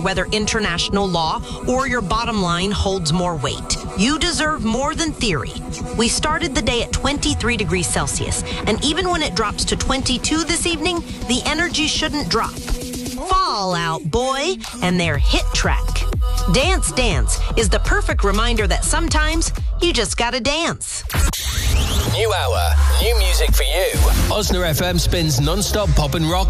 Whether international law or your bottom line holds more weight, you deserve more than theory. We started the day at 23 degrees Celsius, and even when it drops to 22 this evening, the energy shouldn't drop. Fall Out Boy and their hit track. Dance Dance is the perfect reminder that sometimes you just gotta dance. New hour, new music for you. Osna FM spins non-stop pop and rock